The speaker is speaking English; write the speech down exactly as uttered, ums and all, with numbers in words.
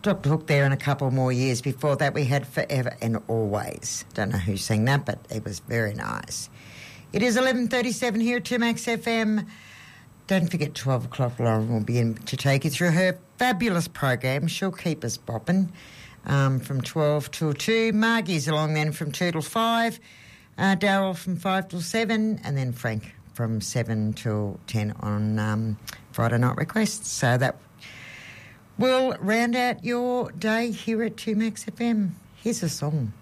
dropped the hook there in a couple more years. Before that, we had Forever and Always. Don't know who sang that, but it was very nice. It is eleven thirty-seven here at two Max F M. Don't forget, twelve o'clock, Lauren will be in to take you through her fabulous program. She'll keep us bopping um, from twelve till two. Margie's along then from two till five. Uh, Daryl from five till seven. And then Frank from seven till ten on um, Friday Night Requests. So that will round out your day here at two Max F M. Here's a song.